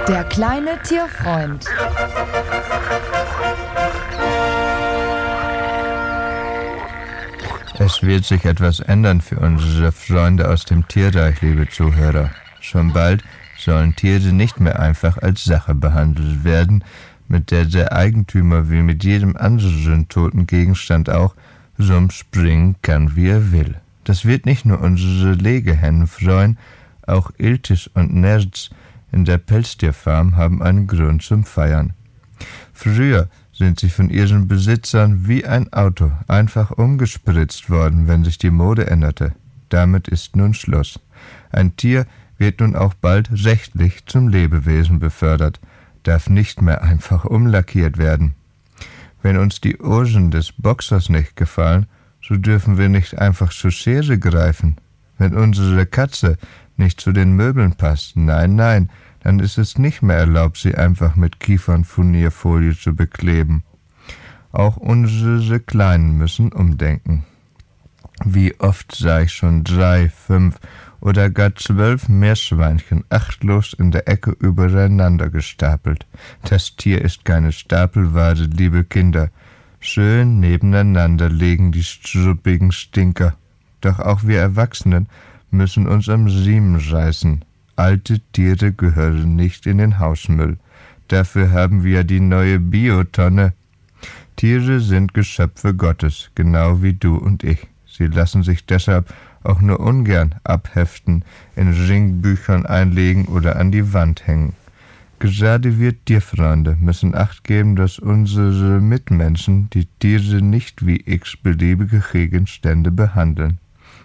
Der kleine Tierfreund. Es wird sich etwas ändern für unsere Freunde aus dem Tierreich, liebe Zuhörer. Schon bald sollen Tiere nicht mehr einfach als Sache behandelt werden, mit der der Eigentümer wie mit jedem anderen toten Gegenstand auch so umspringen kann, wie er will. Das wird nicht nur unsere Legehennen freuen, auch Iltis und Nerz in der Pelztierfarm haben einen Grund zum Feiern. Früher sind sie von ihren Besitzern wie ein Auto einfach umgespritzt worden, wenn sich die Mode änderte. Damit ist nun Schluss. Ein Tier wird nun auch bald rechtlich zum Lebewesen befördert, darf nicht mehr einfach umlackiert werden. Wenn uns die Ohren des Boxers nicht gefallen, so dürfen wir nicht einfach zur Schere greifen. Wenn unsere Katze nicht zu den Möbeln passt, nein, dann ist es nicht mehr erlaubt, sie einfach mit Kiefernfurnierfolie zu bekleben. Auch unsere Kleinen müssen umdenken. Wie oft sah ich schon 3, 5 oder gar 12 Meerschweinchen achtlos in der Ecke übereinander gestapelt. Das Tier ist keine Stapelware, liebe Kinder. Schön nebeneinander liegen die struppigen Stinker. Doch auch wir Erwachsenen müssen uns am Riemen reißen. Alte Tiere gehören nicht in den Hausmüll. Dafür haben wir die neue Biotonne. Tiere sind Geschöpfe Gottes, genau wie du und ich. Sie lassen sich deshalb auch nur ungern abheften, in Ringbüchern einlegen oder an die Wand hängen. Gerade wir Tierfreunde müssen Acht geben, dass unsere Mitmenschen die Tiere nicht wie x-beliebige Gegenstände behandeln.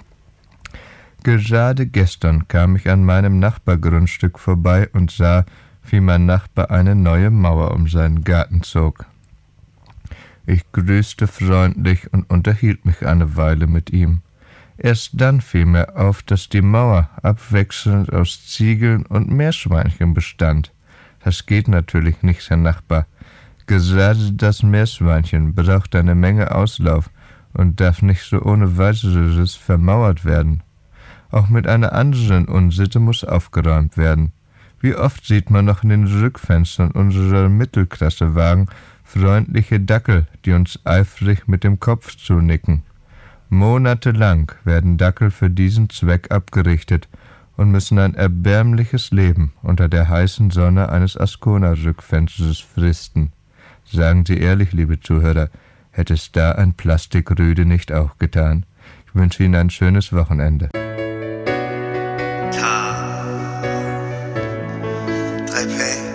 Gerade gestern kam ich an meinem Nachbargrundstück vorbei und sah, wie mein Nachbar eine neue Mauer um seinen Garten zog. Ich grüßte freundlich und unterhielt mich eine Weile mit ihm. Erst dann fiel mir auf, dass die Mauer abwechselnd aus Ziegeln und Meerschweinchen bestand. Das geht natürlich nicht, Herr Nachbar. Gerade das Meerschweinchen braucht eine Menge Auslauf und darf nicht so ohne weiteres vermauert werden. Auch mit einer anderen Unsitte muss aufgeräumt werden. Wie oft sieht man noch in den Rückfenstern unserer Mittelklassewagen freundliche Dackel, die uns eifrig mit dem Kopf zunicken. Monatelang werden Dackel für diesen Zweck abgerichtet und müssen ein erbärmliches Leben unter der heißen Sonne eines Ascona-Rückfensters fristen. Sagen Sie ehrlich, liebe Zuhörer, hätte es da ein Plastikrüde nicht auch getan? Ich wünsche Ihnen ein schönes Wochenende. Taipei.